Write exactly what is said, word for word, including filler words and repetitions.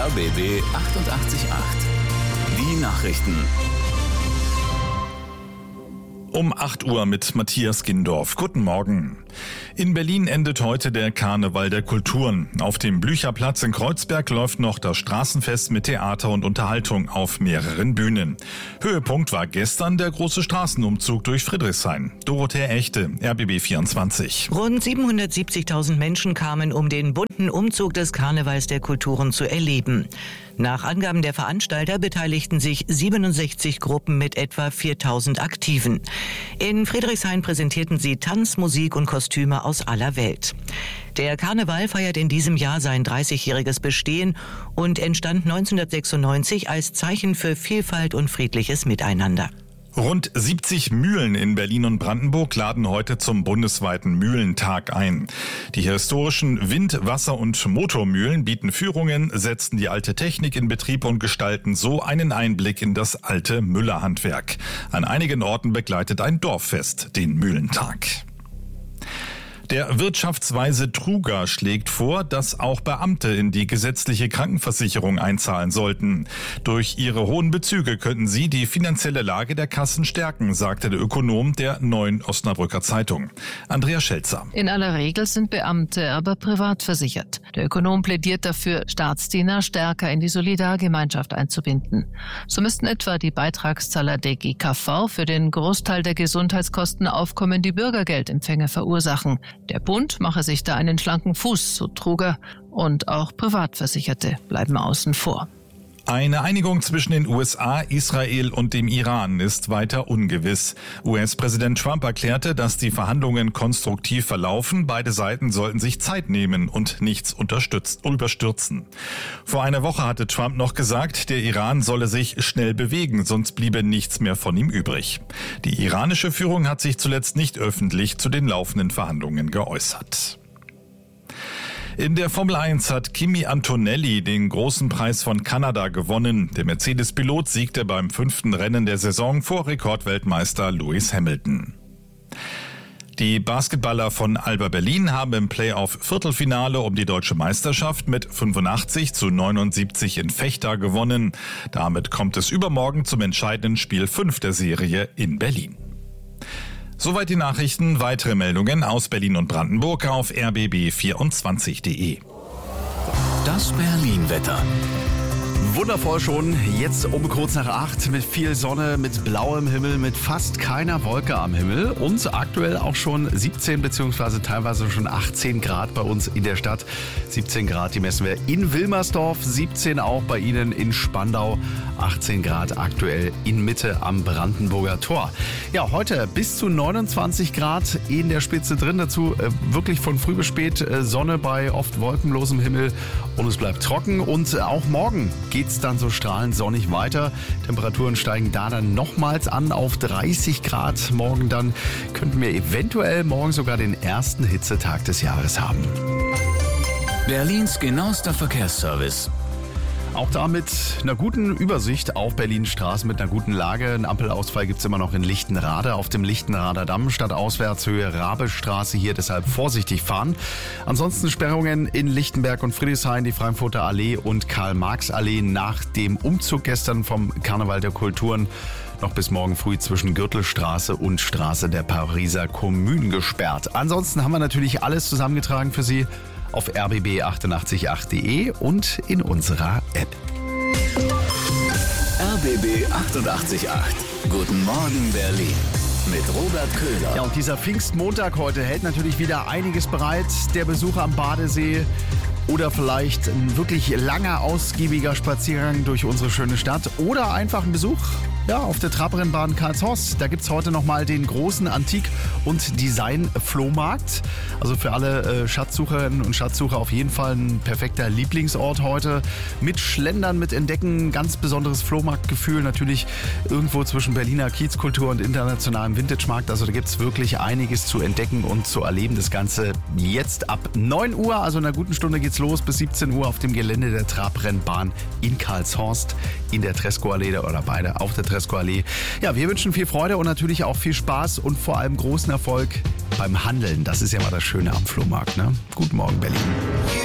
R B B achtundachtzig Komma acht. Die Nachrichten. Um acht Uhr mit Matthias Gindorf. Guten Morgen. In Berlin endet heute der Karneval der Kulturen. Auf dem Blücherplatz in Kreuzberg läuft noch das Straßenfest mit Theater und Unterhaltung auf mehreren Bühnen. Höhepunkt war gestern der große Straßenumzug durch Friedrichshain. Dorothea Echte, R B B vierundzwanzig. Rund siebenhundertsiebzigtausend Menschen kamen, um den bunten Umzug des Karnevals der Kulturen zu erleben. Nach Angaben der Veranstalter beteiligten sich siebenundsechzig Gruppen mit etwa viertausend Aktiven. In Friedrichshain präsentierten sie Tanz, Musik und Kostüme aus aller Welt. Der Karneval feiert in diesem Jahr sein dreißigjähriges Bestehen und entstand neunzehnhundertsechsundneunzig als Zeichen für Vielfalt und friedliches Miteinander. Rund siebzig Mühlen in Berlin und Brandenburg laden heute zum bundesweiten Mühlentag ein. Die historischen Wind-, Wasser- und Motormühlen bieten Führungen, setzen die alte Technik in Betrieb und gestalten so einen Einblick in das alte Müllerhandwerk. An einigen Orten begleitet ein Dorffest den Mühlentag. Der Wirtschaftsweise Truger schlägt vor, dass auch Beamte in die gesetzliche Krankenversicherung einzahlen sollten. Durch ihre hohen Bezüge könnten sie die finanzielle Lage der Kassen stärken, sagte der Ökonom der Neuen Osnabrücker Zeitung. Andrea Schelzer. In aller Regel sind Beamte aber privat versichert. Der Ökonom plädiert dafür, Staatsdiener stärker in die Solidargemeinschaft einzubinden. So müssten etwa die Beitragszahler der G K V für den Großteil der Gesundheitskosten aufkommende Bürgergeldempfänger verursachen. Der Bund mache sich da einen schlanken Fuß, so Truger, und auch Privatversicherte bleiben außen vor. Eine Einigung zwischen den U S A, Israel und dem Iran ist weiter ungewiss. U S-Präsident Trump erklärte, dass die Verhandlungen konstruktiv verlaufen. Beide Seiten sollten sich Zeit nehmen und nichts überstürzen. Vor einer Woche hatte Trump noch gesagt, der Iran solle sich schnell bewegen, sonst bliebe nichts mehr von ihm übrig. Die iranische Führung hat sich zuletzt nicht öffentlich zu den laufenden Verhandlungen geäußert. In der Formel eins hat Kimi Antonelli den großen Preis von Kanada gewonnen. Der Mercedes-Pilot siegte beim fünften Rennen der Saison vor Rekordweltmeister Lewis Hamilton. Die Basketballer von Alba Berlin haben im Playoff-Viertelfinale um die deutsche Meisterschaft mit fünfundachtzig zu neunundsiebzig in Vechta gewonnen. Damit kommt es übermorgen zum entscheidenden Spiel fünf der Serie in Berlin. Soweit die Nachrichten. Weitere Meldungen aus Berlin und Brandenburg auf R B B vierundzwanzig Punkt de. Das Berlin-Wetter. Wundervoll schon, jetzt um kurz nach acht mit viel Sonne, mit blauem Himmel, mit fast keiner Wolke am Himmel und aktuell auch schon siebzehn bzw. teilweise schon achtzehn Grad bei uns in der Stadt. siebzehn Grad, die messen wir in Wilmersdorf, siebzehn auch bei Ihnen in Spandau, achtzehn Grad aktuell in Mitte am Brandenburger Tor. Ja, heute bis zu neunundzwanzig Grad in der Spitze drin, dazu äh, wirklich von früh bis spät äh, Sonne bei oft wolkenlosem Himmel und es bleibt trocken und äh, auch morgen geht es dann so strahlend sonnig weiter. Temperaturen steigen da dann nochmals an auf dreißig Grad. Morgen dann könnten wir eventuell morgen sogar den ersten Hitzetag des Jahres haben. Berlins genauester Verkehrsservice. Auch da mit einer guten Übersicht auf Berlins Straßen, mit einer guten Lage. Einen Ampelausfall gibt es immer noch in Lichtenrade auf dem Lichtenrader Damm, Stadtauswärtshöhe Rabestraße hier, deshalb vorsichtig fahren. Ansonsten Sperrungen in Lichtenberg und Friedrichshain, die Frankfurter Allee und Karl-Marx-Allee nach dem Umzug gestern vom Karneval der Kulturen noch bis morgen früh zwischen Gürtelstraße und Straße der Pariser Kommune gesperrt. Ansonsten haben wir natürlich alles zusammengetragen für Sie auf R B B achtundachtzig Komma acht Punkt de und in unserer App. R B B achtundachtzig Komma acht. Guten Morgen Berlin mit Robert Köhler. Ja, und dieser Pfingstmontag heute hält natürlich wieder einiges bereit. Der Besuch am Badesee oder vielleicht ein wirklich langer, ausgiebiger Spaziergang durch unsere schöne Stadt oder einfach ein Besuch ja, auf der Trabrennbahn Karlshorst. Da gibt es heute nochmal den großen Antik- und Design-Flohmarkt. Also für alle äh, Schatzsucherinnen und Schatzsucher auf jeden Fall ein perfekter Lieblingsort heute. Mit Schlendern, mit Entdecken, ganz besonderes Flohmarktgefühl. Natürlich irgendwo zwischen Berliner Kiezkultur und internationalem Vintage-Markt. Also da gibt es wirklich einiges zu entdecken und zu erleben. Das Ganze jetzt ab neun Uhr, also in einer guten Stunde geht's los, bis siebzehn Uhr auf dem Gelände der Trabrennbahn in Karlshorst, in der Tresco-Allee oder beide auf der Tresco-Allee. Ja, wir wünschen viel Freude und natürlich auch viel Spaß und vor allem großen Erfolg beim Handeln. Das ist ja mal das Schöne am Flohmarkt, ne? Guten Morgen, Berlin.